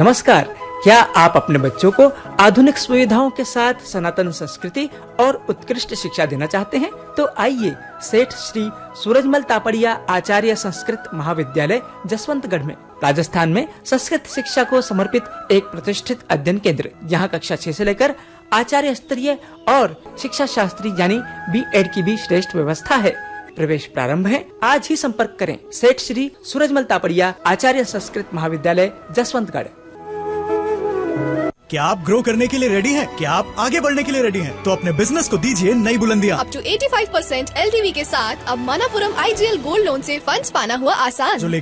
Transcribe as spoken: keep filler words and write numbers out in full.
नमस्कार, क्या आप अपने बच्चों को आधुनिक सुविधाओं के साथ सनातन संस्कृति और उत्कृष्ट शिक्षा देना चाहते हैं? तो आइए सेठ श्री सूरजमल तापड़िया आचार्य संस्कृत महाविद्यालय जसवंतगढ़ में राजस्थान में संस्कृत शिक्षा को समर्पित एक प्रतिष्ठित अध्ययन केंद्र। यहाँ कक्षा छह से लेकर आचार्य स्तरीय और शिक्षा शास्त्री यानी बी एड की भी श्रेष्ठ व्यवस्था है। प्रवेश प्रारंभ है। आज ही संपर्क करें सेठ श्री सूरजमल तापड़िया आचार्य संस्कृत महाविद्यालय जसवंतगढ़। क्या आप ग्रो करने के लिए रेडी हैं? क्या आप आगे बढ़ने के लिए रेडी हैं? तो अपने बिजनेस को दीजिए नई बुलंदियां। अप टू पचासी परसेंट एल टी वी के साथ अब मनापुरम आई जी एल गोल्ड लोन से फंड्स पाना हुआ आसान। जो